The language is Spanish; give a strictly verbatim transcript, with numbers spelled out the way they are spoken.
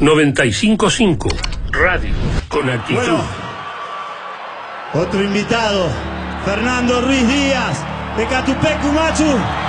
noventa y cinco punto cinco. Radio con actitud. Bueno, otro invitado, Fernando Ruiz Díaz, de Catupecu Machu.